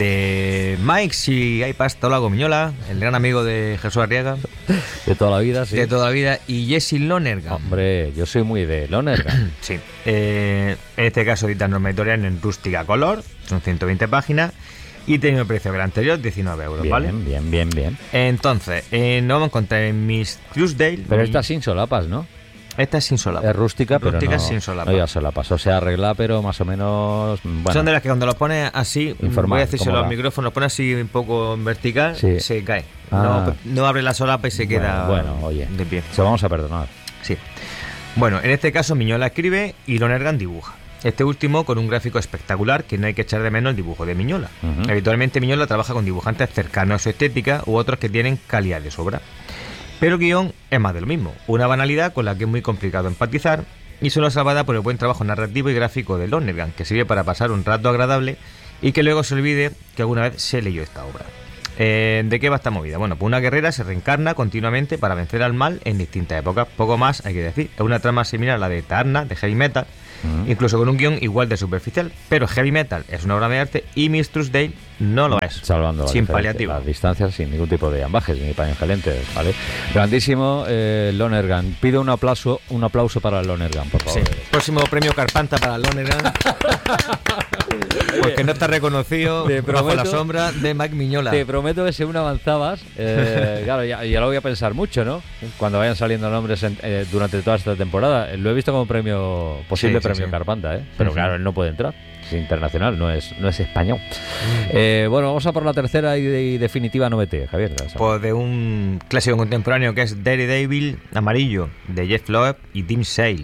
De Mike, si hay pasta, hola Gomiñola, el gran amigo de Jesús Arriaga, De toda la vida, sí. de toda la vida, y Jesse Lonergan. Hombre, yo soy muy de Lonergan. Sí. Eh, en este caso editan norma editorial en rústica color, son ciento veinte páginas, y tiene el precio del anterior, diecinueve euros, bien, ¿vale? Bien, bien, bien. Entonces, eh, nos vamos a encontrar en Miss Truesdale. Pero mi... esta sin solapas, ¿no? Esta es sin solapas. Es rústica, pero rústica no, sin solapas. no lleva solapas. O sea, arregla, pero más o menos... Bueno, son de las que cuando los pones así, informal, voy a decírselo al va. micrófono, los pones así un poco en vertical, sí. se cae. Ah. No, no abre la solapa y se bueno, queda bueno, oye, de pie. se lo vamos a perdonar. Sí. Bueno, en este caso Miñola escribe y Lonergan dibuja. Este último con un gráfico espectacular que no hay que echar de menos el dibujo de Miñola. Uh-huh. Habitualmente Miñola trabaja con dibujantes cercanos a su estética u otros que tienen calidad de sobra. Pero el guión es más de lo mismo, una banalidad con la que es muy complicado empatizar y solo salvada por el buen trabajo narrativo y gráfico de Lonergan, que sirve para pasar un rato agradable y que luego se olvide que alguna vez se leyó esta obra. Eh, ¿De qué va esta movida? Bueno, pues una guerrera se reencarna continuamente para vencer al mal en distintas épocas. Poco más hay que decir. Es una trama similar a la de Eterna, de Heavy Metal, uh-huh. incluso con un guión igual de superficial. Pero Heavy Metal es una obra de arte y Miss Truesdale no lo es. Salvando sin la paliativo. Las distancias, sin ningún tipo de ambajes ni paños calientes, ¿vale? Grandísimo eh, Lonergan. Pido un aplauso, un aplauso para Lonergan, por favor. Sí. Próximo premio Carpanta para Lonergan. Porque no está reconocido te bajo prometo, la sombra de Mike Miñola. Te prometo que según avanzabas, eh, claro, ya, ya lo voy a pensar mucho, ¿no? Cuando vayan saliendo nombres en, eh, durante toda esta temporada. Lo he visto como premio posible sí, premio sí, sí. Carpanta, ¿eh? Pero uh-huh. claro, él no puede entrar. Es internacional, no es, no es español. Uh-huh. Eh, bueno, vamos a por la tercera y, de, y definitiva novete, Javier. Pues de un clásico contemporáneo que es Daredevil Amarillo, de Jeff Loeb y Tim Sale.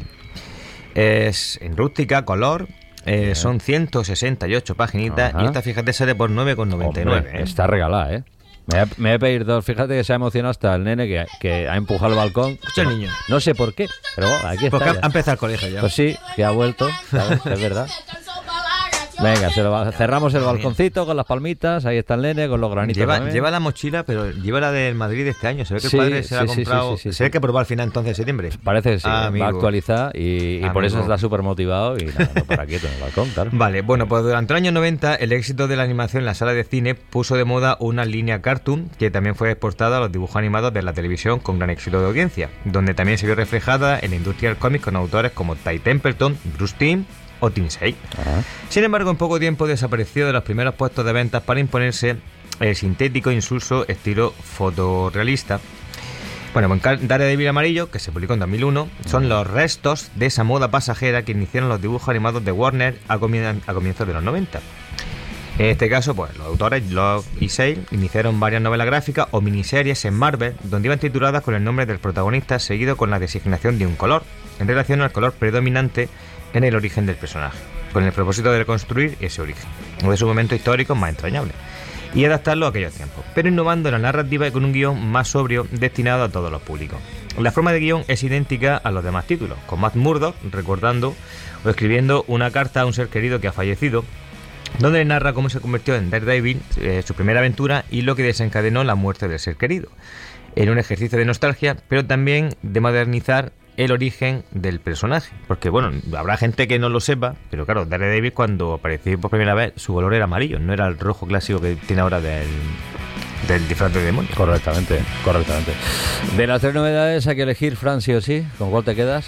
Es en rústica, color. Eh, son ciento sesenta y ocho paginitas. Ajá. Y esta, fíjate, sale por nueve con noventa y nueve. ¿eh? Está regalada, ¿eh? Me voy, a, me voy a pedir dos. Fíjate que se ha emocionado hasta el nene que, que ha empujado el balcón. Escucha el niño. No sé por qué, pero bueno, aquí está. Porque ha empezado el colegio ya. Pues sí, que ha vuelto, ¿sabes? Es verdad. Venga, se lo va, cerramos el balconcito con las palmitas. Ahí está el nene con los granitos. Lleva, lleva la mochila, pero lleva la del Madrid de este año. Se ve que sí, el padre se sí, la ha sí, comprado. Sí, sí, sí, se ve sí. que probó al final entonces de septiembre. Parece que sí, ah, va a actualizar y, y por eso está súper motivado y nada, no para quieto en el balcón, claro. Vale, bueno, pues durante los años noventa el éxito de la animación en la sala de cine puso de moda una línea cartoon que también fue exportada a los dibujos animados de la televisión con gran éxito de audiencia, donde también se vio reflejada en la industria del cómic con autores como Ty Templeton, Bruce Timm o Tim Sale. Ajá. Sin embargo, en poco tiempo desapareció de los primeros puestos de ventas para imponerse el sintético e insulso estilo fotorrealista. Bueno, pues Daredevil Amarillo, que se publicó en dos mil uno, son los restos de esa moda pasajera que iniciaron los dibujos animados de Warner a, comien- a comienzos de los noventa. En este caso, pues los autores Love y Sale iniciaron varias novelas gráficas o miniseries en Marvel, donde iban tituladas con el nombre del protagonista seguido con la designación de un color, en relación al color predominante en el origen del personaje, con el propósito de reconstruir ese origen, o de su momento histórico más entrañable, y adaptarlo a aquellos tiempos, pero innovando en la narrativa y con un guión más sobrio destinado a todos los públicos. La forma de guión es idéntica a los demás títulos, con Matt Murdock recordando o escribiendo una carta a un ser querido que ha fallecido, donde narra cómo se convirtió en Daredevil, eh, su primera aventura y lo que desencadenó la muerte del ser querido, en un ejercicio de nostalgia, pero también de modernizar el origen del personaje, porque bueno, habrá gente que no lo sepa, pero claro, Daredevil cuando apareció por primera vez su color era amarillo, no era el rojo clásico que tiene ahora del, del disfraz de demonio. Correctamente, correctamente. De las tres novedades hay que elegir, Fran, sí o sí. ¿Con cuál te quedas?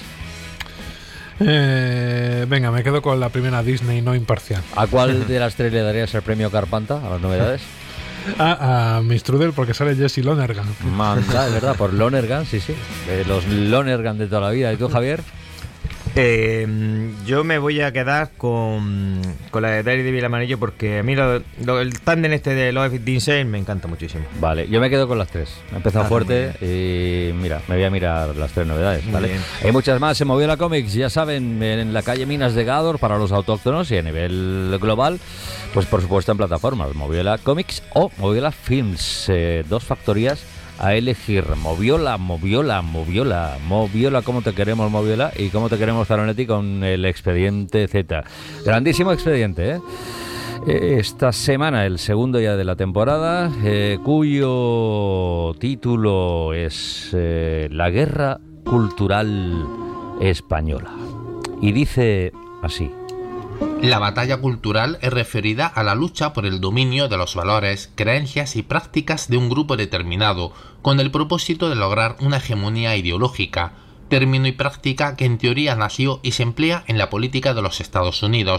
Eh, venga, me quedo con la primera Disney no imparcial. ¿A cuál de las tres le darías el premio Carpanta a las novedades? A, a Miss Trudel, porque sale Jesse Lonergan. Manda, es verdad, por Lonergan, sí, sí. De los Lonergan de toda la vida. ¿Y tú, Javier? Eh, yo me voy a quedar con, con la de Daredevil Amarillo porque a mí lo, lo, el tándem este de Loeb y Tim Sale me encanta muchísimo. Vale, yo me quedo con las tres. He empezado ah, fuerte y mira, me voy a mirar las tres novedades, ¿vale? Hay muchas más en Moviola Comics, ya saben, en la calle Minas de Gádor para los autóctonos y a nivel global, pues por supuesto en plataformas Moviola Comics o Moviola Films, eh, dos factorías a elegir. Moviola, Moviola, Moviola, Moviola, cómo te queremos, Moviola, y cómo te queremos, Zaronetti, con el Expediente Z. Grandísimo expediente, ¿eh? Esta semana, el segundo ya de la temporada, eh, cuyo título es eh, La Guerra Cultural Española. Y dice así: la batalla cultural es referida a la lucha por el dominio de los valores, creencias y prácticas de un grupo determinado, con el propósito de lograr una hegemonía ideológica, término y práctica que en teoría nació y se emplea en la política de los Estados Unidos,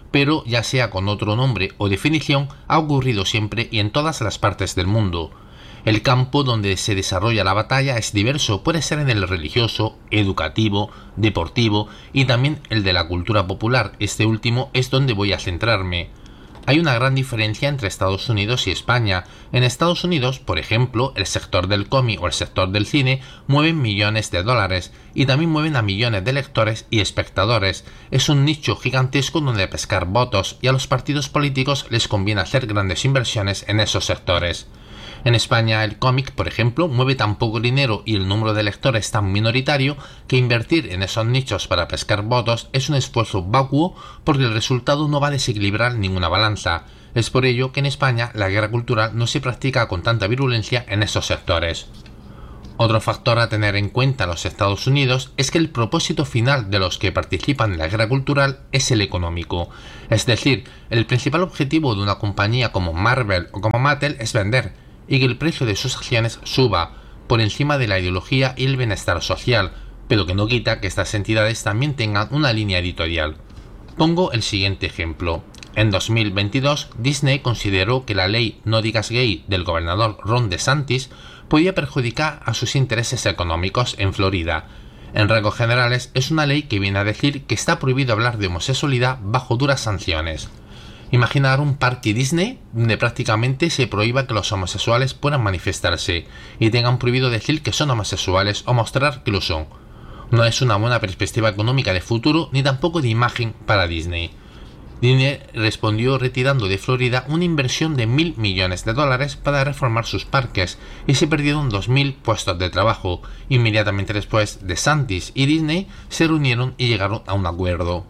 pero ya sea con otro nombre o definición, ha ocurrido siempre y en todas las partes del mundo. El campo donde se desarrolla la batalla es diverso, puede ser en el religioso, educativo, deportivo y también el de la cultura popular. Este último es donde voy a centrarme. Hay una gran diferencia entre Estados Unidos y España. En Estados Unidos, por ejemplo, el sector del cómic o el sector del cine mueven millones de dólares y también mueven a millones de lectores y espectadores. Es un nicho gigantesco donde pescar votos y a los partidos políticos les conviene hacer grandes inversiones en esos sectores. En España el cómic, por ejemplo, mueve tan poco dinero y el número de lectores tan minoritario que invertir en esos nichos para pescar votos es un esfuerzo vacuo porque el resultado no va a desequilibrar ninguna balanza. Es por ello que en España la guerra cultural no se practica con tanta virulencia en esos sectores. Otro factor a tener en cuenta en los Estados Unidos es que el propósito final de los que participan en la guerra cultural es el económico. Es decir, el principal objetivo de una compañía como Marvel o como Mattel es vender, y que el precio de sus acciones suba, por encima de la ideología y el bienestar social, pero que no quita que estas entidades también tengan una línea editorial. Pongo el siguiente ejemplo. En dos mil veintidós, Disney consideró que la ley No digas gay del gobernador Ron DeSantis podía perjudicar a sus intereses económicos en Florida. En rasgos generales, es una ley que viene a decir que está prohibido hablar de homosexualidad bajo duras sanciones. Imaginar un parque Disney donde prácticamente se prohíba que los homosexuales puedan manifestarse y tengan prohibido decir que son homosexuales o mostrar que lo son. No es una buena perspectiva económica de futuro ni tampoco de imagen para Disney. Disney respondió retirando de Florida una inversión de mil millones de dólares para reformar sus parques y se perdieron dos mil puestos de trabajo. Inmediatamente después, DeSantis y Disney se reunieron y llegaron a un acuerdo.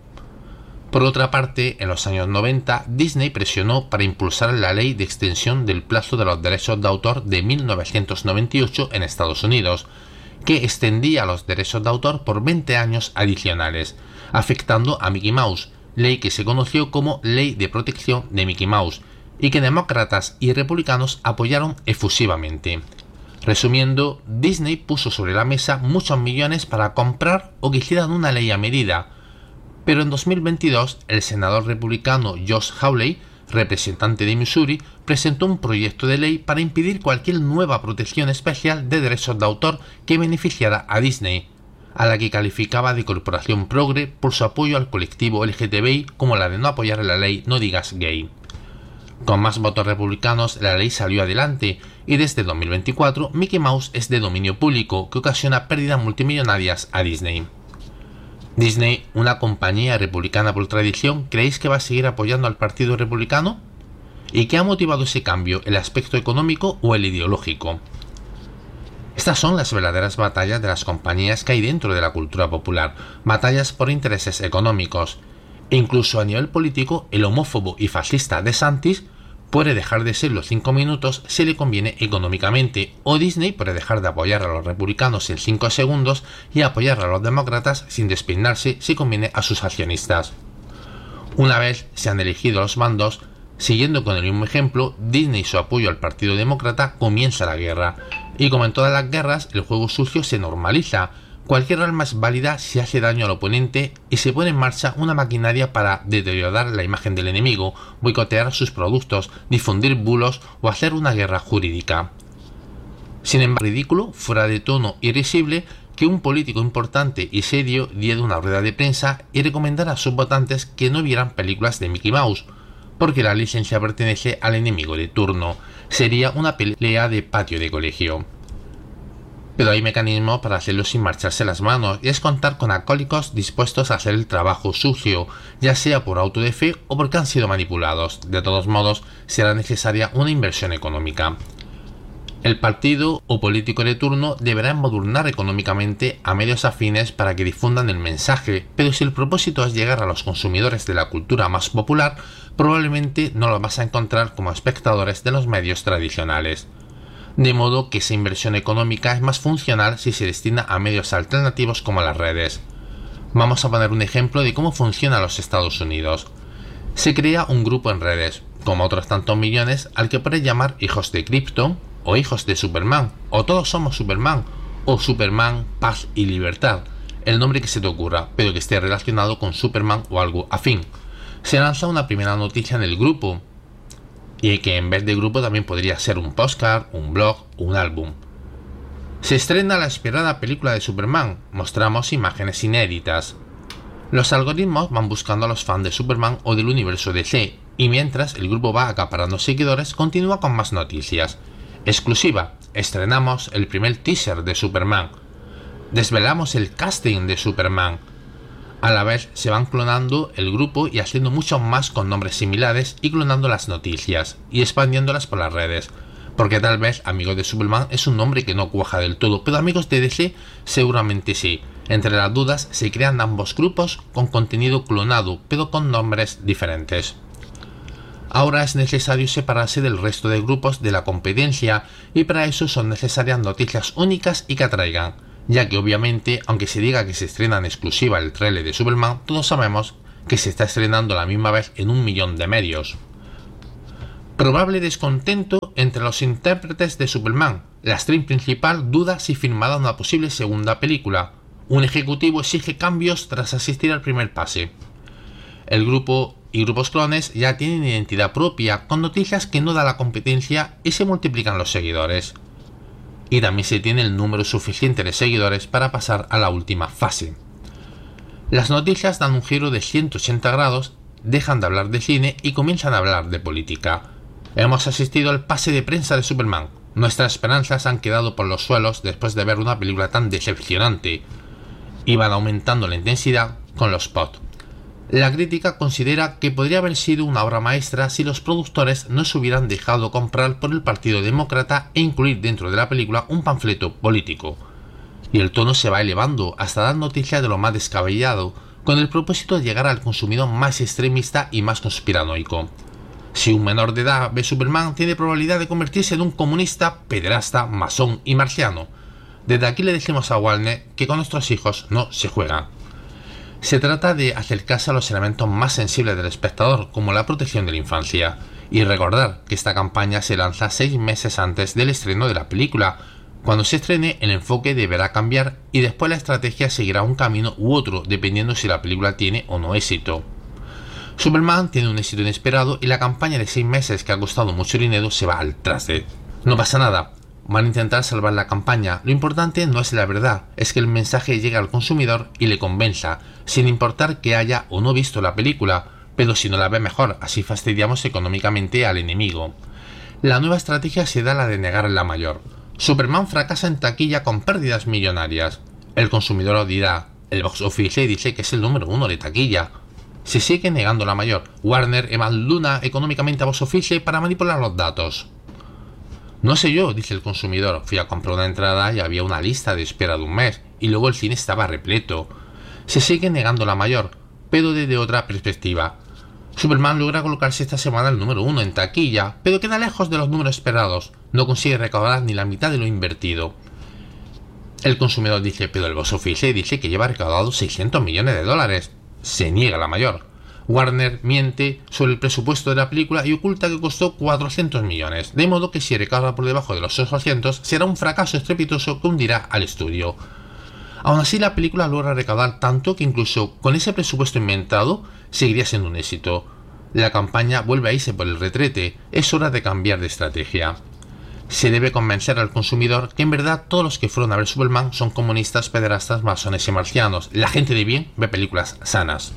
Por otra parte, en los años noventa, Disney presionó para impulsar la ley de extensión del plazo de los derechos de autor de mil novecientos noventa y ocho en Estados Unidos, que extendía los derechos de autor por veinte años adicionales, afectando a Mickey Mouse, ley que se conoció como Ley de Protección de Mickey Mouse, y que demócratas y republicanos apoyaron efusivamente. Resumiendo, Disney puso sobre la mesa muchos millones para comprar o que hicieran una ley a medida. Pero en dos mil veintidós, el senador republicano Josh Hawley, representante de Missouri, presentó un proyecto de ley para impedir cualquier nueva protección especial de derechos de autor que beneficiara a Disney, a la que calificaba de corporación progre por su apoyo al colectivo L G T B I, como la de no apoyar la ley No digas gay. Con más votos republicanos, la ley salió adelante y desde dos mil veinticuatro Mickey Mouse es de dominio público, que ocasiona pérdidas multimillonarias a Disney. Disney, una compañía republicana por tradición, ¿creéis que va a seguir apoyando al Partido Republicano? ¿Y qué ha motivado ese cambio, el aspecto económico o el ideológico? Estas son las verdaderas batallas de las compañías que hay dentro de la cultura popular, batallas por intereses económicos. E incluso a nivel político, el homófobo y fascista DeSantis puede dejar de ser los cinco minutos si le conviene económicamente, o Disney puede dejar de apoyar a los republicanos en cinco segundos y apoyar a los demócratas sin despeinarse si conviene a sus accionistas. Una vez se han elegido los bandos, siguiendo con el mismo ejemplo, Disney y su apoyo al Partido Demócrata comienza la guerra, y como en todas las guerras, el juego sucio se normaliza. Cualquier arma es válida si hace daño al oponente y se pone en marcha una maquinaria para deteriorar la imagen del enemigo, boicotear sus productos, difundir bulos o hacer una guerra jurídica. Sin embargo, es ridículo, fuera de tono y risible que un político importante y serio diera una rueda de prensa y recomendara a sus votantes que no vieran películas de Mickey Mouse, porque la licencia pertenece al enemigo de turno. Sería una pelea de patio de colegio. Pero hay mecanismos para hacerlo sin marcharse las manos, y es contar con alcohólicos dispuestos a hacer el trabajo sucio, ya sea por auto de fe o porque han sido manipulados. De todos modos, será necesaria una inversión económica. El partido o político de turno deberá embadurnar económicamente a medios afines para que difundan el mensaje, pero si el propósito es llegar a los consumidores de la cultura más popular, probablemente no los vas a encontrar como espectadores de los medios tradicionales. De modo que esa inversión económica es más funcional si se destina a medios alternativos como las redes. Vamos a poner un ejemplo de cómo funciona los Estados Unidos. Se crea un grupo en redes, como otros tantos millones, al que puedes llamar hijos de Krypton, o hijos de Superman, o todos somos Superman, o Superman, paz y libertad, el nombre que se te ocurra, pero que esté relacionado con Superman o algo afín. se lanza una primera noticia en el grupo, y que en vez de grupo también podría ser un postcard, un blog o un álbum. Se estrena la esperada película de Superman, mostramos imágenes inéditas. Los algoritmos van buscando a los fans de Superman o del universo D C, y mientras el grupo va acaparando seguidores, continúa con más noticias. Exclusiva, estrenamos el primer teaser de Superman. Desvelamos el casting de Superman. A la vez se van clonando el grupo y haciendo muchos más con nombres similares y clonando las noticias y expandiéndolas por las redes. Porque tal vez Amigos de Superman es un nombre que no cuaja del todo, pero Amigos de D C seguramente sí. Entre las dudas se crean ambos grupos con contenido clonado, pero con nombres diferentes. Ahora es necesario separarse del resto de grupos de la competencia y para eso son necesarias noticias únicas y que atraigan, ya que obviamente, aunque se diga que se estrena en exclusiva el tráiler de Superman, todos sabemos que se está estrenando a la misma vez en un millón de medios. Probable descontento entre los intérpretes de Superman. La stream principal duda si filmará una posible segunda película. Un ejecutivo exige cambios tras asistir al primer pase. El grupo y grupos clones ya tienen identidad propia, con noticias que no da la competencia y se multiplican los seguidores. Y también se tiene el número suficiente de seguidores para pasar a la última fase. Las noticias dan un giro de ciento ochenta grados, dejan de hablar de cine y comienzan a hablar de política. Hemos asistido al pase de prensa de Superman. Nuestras esperanzas han quedado por los suelos después de ver una película tan decepcionante. Y van aumentando la intensidad con los spots. La crítica considera que podría haber sido una obra maestra si los productores no se hubieran dejado comprar por el Partido Demócrata e incluir dentro de la película un panfleto político. Y el tono se va elevando hasta dar noticia de lo más descabellado, con el propósito de llegar al consumidor más extremista y más conspiranoico. Si un menor de edad ve Superman, tiene probabilidad de convertirse en un comunista, pederasta, masón y marciano. Desde aquí le decimos a Warner que con nuestros hijos no se juega. Se trata de acercarse a los elementos más sensibles del espectador, como la protección de la infancia, y recordar que esta campaña se lanza seis meses antes del estreno de la película. Cuando se estrene, el enfoque deberá cambiar y después la estrategia seguirá un camino u otro, dependiendo si la película tiene o no éxito. Superman tiene un éxito inesperado y la campaña de seis meses que ha costado mucho dinero se va al traste. No pasa nada, van a intentar salvar la campaña. Lo importante no es la verdad, es que el mensaje llegue al consumidor y le convenza, sin importar que haya o no visto la película, pero si no la ve mejor, así fastidiamos económicamente al enemigo. La nueva estrategia será la de negar la mayor. Superman fracasa en taquilla con pérdidas millonarias. El consumidor dirá, el box office dice que es el número uno de taquilla. Se sigue negando la mayor. Warner evalúa económicamente a box office para manipular los datos. No sé yo, dice el consumidor, fui a comprar una entrada y había una lista de espera de un mes, y luego el cine estaba repleto. Se sigue negando la mayor, pero desde otra perspectiva. Superman logra colocarse esta semana el número uno en taquilla, pero queda lejos de los números esperados, no consigue recaudar ni la mitad de lo invertido. El consumidor dice, pero el box office dice que lleva recaudado seiscientos millones de dólares. Se niega la mayor. Warner miente sobre el presupuesto de la película y oculta que costó cuatrocientos millones, de modo que si recauda por debajo de los ochocientos será un fracaso estrepitoso que hundirá al estudio. Aún así, la película logra recaudar tanto que incluso con ese presupuesto inventado seguiría siendo un éxito. La campaña vuelve a irse por el retrete, es hora de cambiar de estrategia. Se debe convencer al consumidor que en verdad todos los que fueron a ver Superman son comunistas, pederastas, masones y marcianos. La gente de bien ve películas sanas.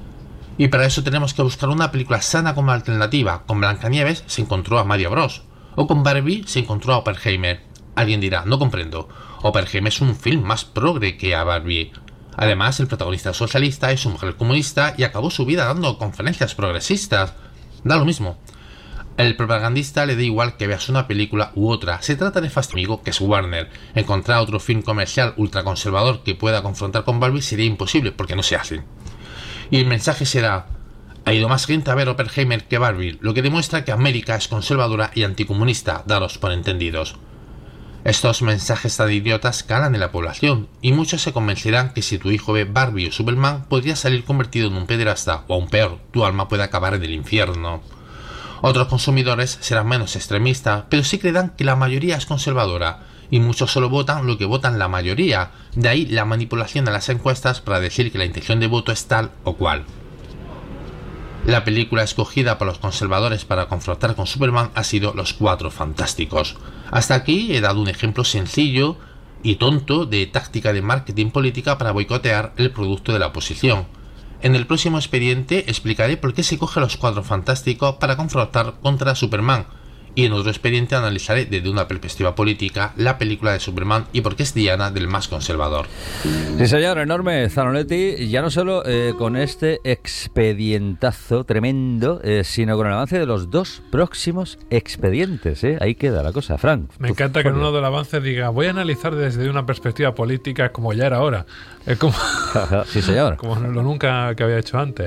Y para eso tenemos que buscar una película sana como alternativa. Con Blancanieves se encontró a Mario Bros. O con Barbie se encontró a Oppenheimer. Alguien dirá, no comprendo. Oppenheimer es un film más progre que a Barbie. Además, el protagonista socialista es una mujer comunista y acabó su vida dando conferencias progresistas. Da lo mismo. El propagandista le da igual que veas una película u otra. Se trata de fastidio, que es Warner. Encontrar otro film comercial ultraconservador que pueda confrontar con Barbie sería imposible porque no se hace. Y el mensaje será, ha ido más gente a ver Oppenheimer que Barbie, lo que demuestra que América es conservadora y anticomunista, daros por entendidos. Estos mensajes tan idiotas calan en la población, y muchos se convencerán que si tu hijo ve Barbie o Superman, podría salir convertido en un pederasta, o aún peor, tu alma puede acabar en el infierno. Otros consumidores serán menos extremistas, pero sí creerán que la mayoría es conservadora, y muchos solo votan lo que votan la mayoría, de ahí la manipulación de las encuestas para decir que la intención de voto es tal o cual. La película escogida por los conservadores para confrontar con Superman ha sido Los Cuatro Fantásticos. Hasta aquí he dado un ejemplo sencillo y tonto de táctica de marketing política para boicotear el producto de la oposición. En el próximo expediente explicaré por qué se coge Los Cuatro Fantásticos para confrontar contra Superman, y en otro expediente analizaré desde una perspectiva política la película de Superman y por qué es Diana del más conservador. Sí, señor, enorme Zanoletti, ya no solo eh, con este expedientazo tremendo, eh, sino con el avance de los dos próximos expedientes, ¿eh? Ahí queda la cosa. Frank. Me encanta que en uno del avance diga, voy a analizar desde una perspectiva política como ya era hora. Es como, sí, señor. Como lo nunca que había hecho antes.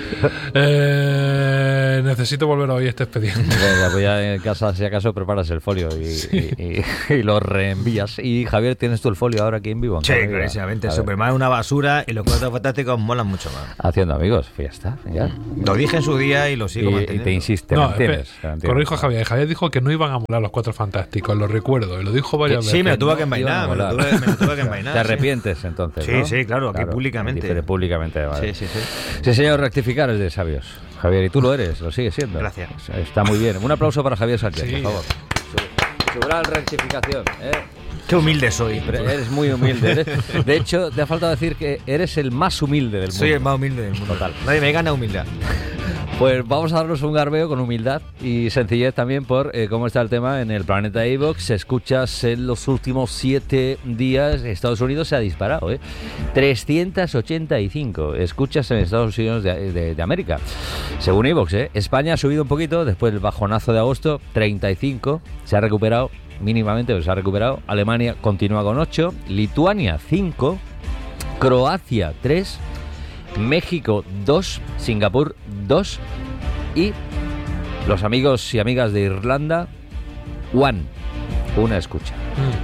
Eh, necesito volver a oír este expediente. Venga, pues ya en casa, si acaso, preparas el folio y, sí. y, y, y lo reenvías. Y Javier, ¿tienes tú el folio ahora aquí en vivo? Sí, clarísimamente. Superman es una basura y Los Cuatro Fantásticos molan mucho más. Haciendo amigos, ya está. Ya. Lo dije en su día y lo sigo y, manteniendo. Y te insiste, no, mantienes, espera, corrijo a Javier. Javier dijo que no iban a molar Los Cuatro Fantásticos, lo recuerdo, y lo dijo varias sí, veces. Sí, me lo tuve que envainar, me lo tuve, me lo tuve que envainar. ¿Te arrepientes sí. entonces? Sí, ¿no? sí, claro, claro, que públicamente. Dice públicamente, vale. Sí, sí, sí. Sí, señor, rectificar es de sabios. Javier, y tú lo eres, lo sigues siendo. Gracias. Está muy bien. Un aplauso para Javier Sánchez, sí. por favor. Su, su gran rectificación, ¿eh? Qué humilde soy. Eres muy humilde. Eres, de hecho, te ha faltado decir que eres el más humilde del mundo. Soy el más humilde del mundo. Total. Nadie me gana humildad. Pues vamos a darnos un garbeo con humildad y sencillez también por eh, cómo está el tema en el planeta iVoox. Escuchas en los últimos siete días, Estados Unidos se ha disparado, ¿eh? trescientos ochenta y cinco escuchas en Estados Unidos de, de, de América, según iVoox, ¿eh? España ha subido un poquito después del bajonazo de agosto, treinta y cinco, se ha recuperado mínimamente, pero se ha recuperado. Alemania continúa con ocho, Lituania cinco, Croacia tres, México dos, Singapur dos y los amigos y amigas de Irlanda one, una escucha.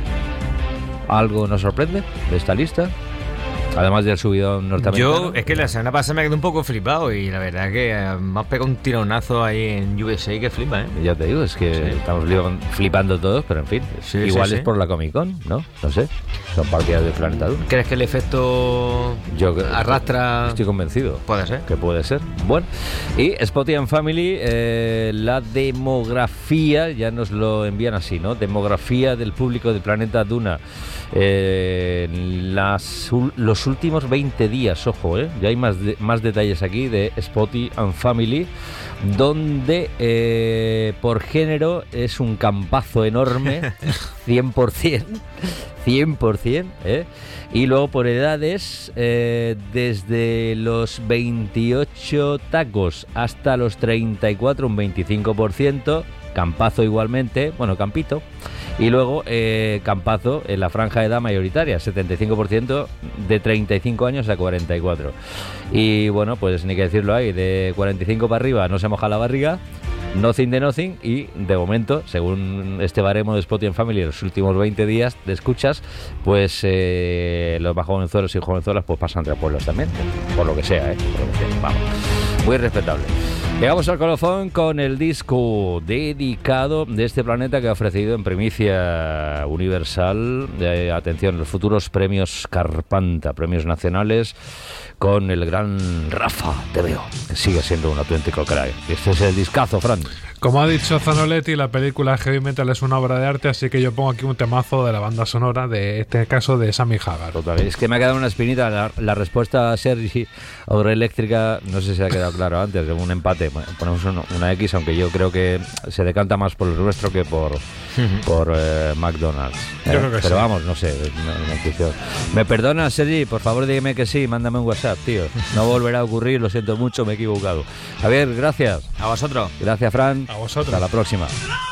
Mm. ¿Algo nos sorprende de esta lista? Además del subidón norteamericano. Yo, es que la semana pasada me quedé un poco flipado y la verdad que eh, me has pegado un tironazo ahí en U S A que flipa, ¿eh? Ya te digo, es que sí. estamos flipando todos, pero en fin, sí, igual sí, es sí. por la Comic Con, ¿no? No sé, son partidas de Planeta Duna. ¿Crees que el efecto Yo arrastra? Estoy convencido. Puede ser. Que puede ser. Bueno, y Spotty and Family, eh, la demografía, ya nos lo envían así, ¿no? Demografía del público de Planeta Duna. Eh, las, los últimos veinte días, ojo, eh, ya hay más, de, más detalles aquí de Spotty and Family, donde eh, por género es un campazo enorme, cien por ciento, cien por ciento, eh, y luego por edades, eh, desde los veintiocho tacos hasta los treinta y cuatro, un veinticinco por ciento, campazo igualmente, bueno, campito. Y luego eh, campazo en la franja de edad mayoritaria, setenta y cinco por ciento de treinta y cinco años a cuarenta y cuatro. Y bueno, pues ni que decirlo ahí, de cuarenta y cinco para arriba no se moja la barriga, nothing de nothing, y de momento, según este baremo de Spotty and Family, los últimos veinte días de escuchas, pues eh, los más jovenzuelos y jovenzuelas pues pasan entre pueblos también, por lo que sea, ¿eh? Por lo que sea, vamos, muy respetable. Llegamos al colofón con el disco dedicado de este planeta que ha ofrecido en primicia universal, eh, atención, los futuros premios Carpanta, premios nacionales, con el gran Rafa Te Veo, que sigue siendo un auténtico crack. Este es el discazo, Fran. Como ha dicho Zanoletti, la película Heavy Metal es una obra de arte, así que yo pongo aquí un temazo de la banda sonora, de este caso de Sammy Hagar. Total, es que me ha quedado una espinita, la, la respuesta a Sergi Obra Eléctrica, no sé si ha quedado claro antes, de un empate, ponemos una, una X, aunque yo creo que se decanta más por el nuestro que por, uh-huh. por eh, McDonald's. Yo eh, creo que pero sí. Vamos, no sé, no, no, ¿me perdonas, Sergi? Por favor, dígame que sí, mándame un WhatsApp, tío. No volverá a ocurrir, lo siento mucho, me he equivocado. Javier, gracias. A vosotros. Gracias, Fran. A vosotros. Hasta la próxima.